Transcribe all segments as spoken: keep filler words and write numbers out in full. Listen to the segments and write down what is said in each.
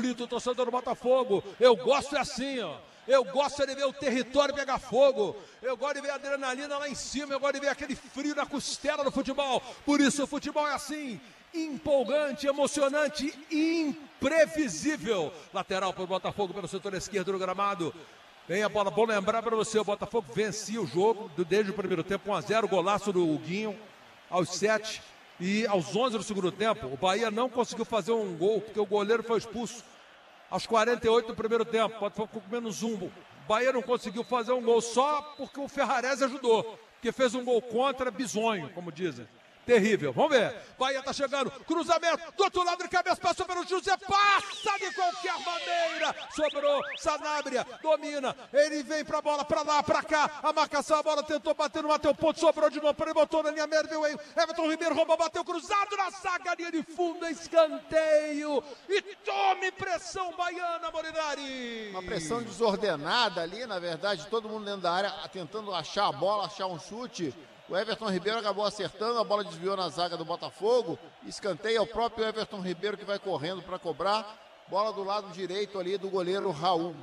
aflito o torcedor do Botafogo. Eu gosto é assim, ó. Eu gosto de ver o território pegar fogo. Eu gosto de ver a adrenalina lá em cima. Eu gosto de ver aquele frio na costela do futebol. Por isso o futebol é assim, empolgante, emocionante e imprevisível. Lateral para o Botafogo pelo setor esquerdo do gramado. Vem a bola, bom lembrar para você, o Botafogo vencia o jogo desde o primeiro tempo, um a zero, golaço do Huguinho aos sete e aos onze do segundo tempo. O Bahia não conseguiu fazer um gol, porque o goleiro foi expulso aos quarenta e oito do primeiro tempo, o Botafogo ficou com menos um. O Bahia não conseguiu fazer um gol só porque o Ferrarese ajudou, porque fez um gol contra bizonho, como dizem. Terrível, vamos ver, Bahia tá chegando, cruzamento, do outro lado de cabeça, passou pelo José, passa de qualquer maneira, sobrou, Sanabria, domina, ele vem pra bola, pra lá, pra cá, a marcação, a bola tentou bater, não bateu ponto, sobrou de novo, ele botou na linha média, veio Everton Ribeiro, roubou, bateu, cruzado na zaga, linha de fundo, escanteio, e tome pressão baiana, Molinari. Uma pressão desordenada ali, na verdade, todo mundo dentro da área, tentando achar a bola, achar um chute. O Everton Ribeiro acabou acertando, a bola desviou na zaga do Botafogo, escanteio, é o próprio Everton Ribeiro que vai correndo para cobrar, bola do lado direito ali do goleiro Raul.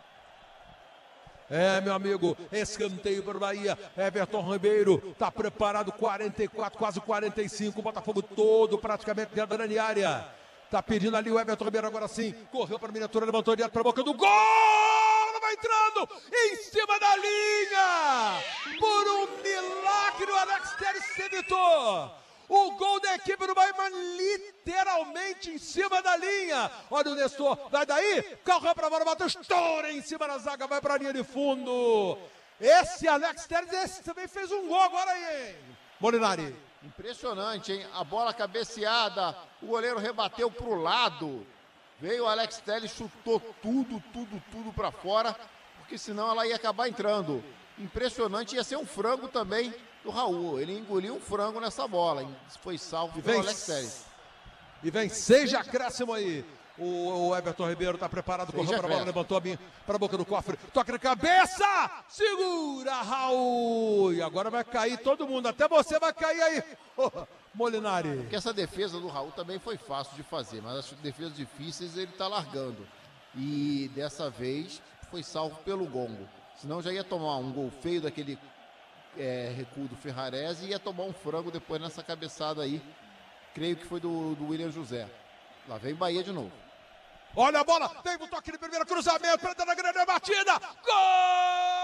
É, meu amigo, escanteio para o Bahia, Everton Ribeiro está preparado, quarenta e quatro, quase quarenta e cinco, o Botafogo todo praticamente dentro da grande área. Tá pedindo ali o Everton Ribeiro agora sim, correu para a miniatura, levantou direto para a boca do gol! Vai entrando em cima da linha, por um milagre o Alex Telles se evitou. O gol da equipe do Bahia, literalmente em cima da linha. Olha o Nestor, vai daí, correu para a bola, bateu, estoura em cima da zaga, vai para a linha de fundo. Esse Alex Telles, esse também fez um gol agora aí, hein? Molinari. Impressionante, hein? A bola cabeceada, o goleiro rebateu para o lado. Veio o Alex Telles, chutou tudo, tudo, tudo para fora, porque senão ela ia acabar entrando. Impressionante, ia ser um frango também do Raul. Ele engoliu um frango nessa bola. Foi salvo pelo Alex Telles. E vem seis de acréscimo aí. O, o Everton Ribeiro está preparado, correu para a bola, levantou a minha para a boca do cofre. Toca de cabeça! Segura, Raul! E agora vai cair todo mundo, até você vai cair aí, Molinari. Porque essa defesa do Raul também foi fácil de fazer, mas as defesas difíceis ele está largando. E dessa vez foi salvo pelo gongo. Senão já ia tomar um gol feio daquele é, recuo do Ferrarese e ia tomar um frango depois nessa cabeçada aí. Creio que foi do, do William José. Lá vem Bahia de novo. Olha a bola, tem o toque de primeiro cruzamento, prendendo a grande batida. Gol!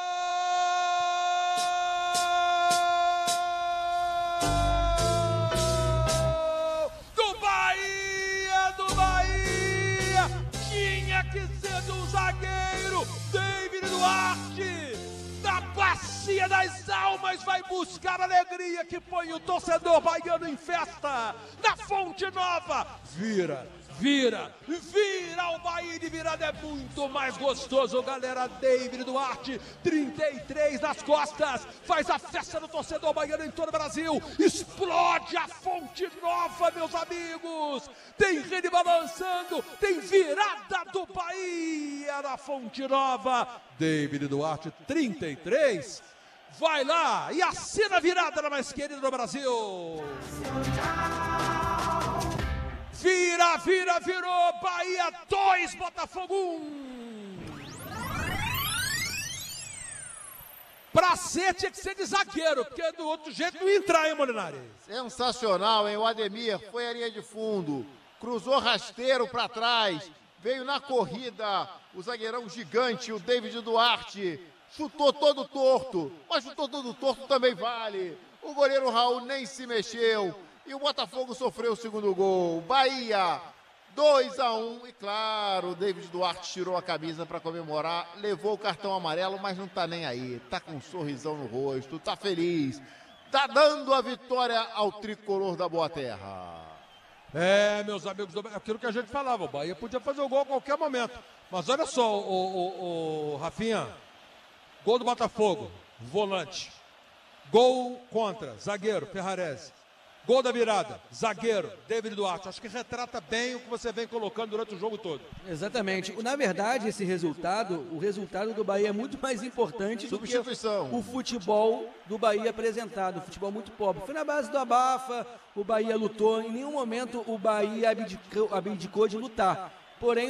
Do Bahia, do Bahia! Tinha que ser do zagueiro David Duarte. Da bacia das almas vai buscar alegria que põe o torcedor baiano em festa. Na Fonte Nova, vira. Vira, vira o Bahia de virada, é muito mais gostoso, galera. David Duarte, trinta e três nas costas, faz a festa do torcedor baiano em todo o Brasil, explode a Fonte Nova, meus amigos, tem rede balançando, tem virada do Bahia na Fonte Nova. David Duarte, trinta e três, vai lá e assina a virada na mais querida do Brasil. Vira, vira, virou, Bahia dois, Botafogo um. Pra ser, tinha que ser de zagueiro, porque do outro jeito não ia entrar, hein, Molinari? Sensacional, hein? O Ademir foi a linha de fundo, cruzou rasteiro pra trás, veio na corrida o zagueirão gigante, o David Duarte, chutou todo torto, mas chutou todo torto também vale. O goleiro Raul nem se mexeu. E o Botafogo sofreu o segundo gol. Bahia, dois a um. E claro, o David Duarte tirou a camisa para comemorar. Levou o cartão amarelo, mas não tá nem aí. Tá com um sorrisão no rosto, tá feliz. Tá dando a vitória ao tricolor da Boa Terra. É, meus amigos, aquilo que a gente falava. O Bahia podia fazer o gol a qualquer momento. Mas olha só, o, o, o Rafinha. Gol do Botafogo, volante. Gol contra, zagueiro, Ferrarese. Gol da virada, zagueiro, David Duarte. Acho que retrata bem o que você vem colocando durante o jogo todo. Exatamente. Na verdade, esse resultado, o resultado do Bahia é muito mais importante do que o futebol do Bahia apresentado. O futebol muito pobre. Foi na base do abafa, o Bahia lutou. Em nenhum momento o Bahia abdicou, abdicou de lutar. Porém,